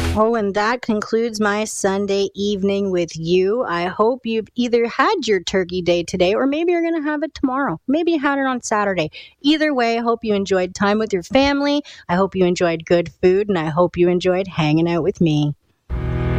Oh, and that concludes my Sunday evening with you. I hope you've either had your turkey day today or maybe you're going to have it tomorrow. Maybe you had it on Saturday. Either way, I hope you enjoyed time with your family. I hope you enjoyed good food and I hope you enjoyed hanging out with me.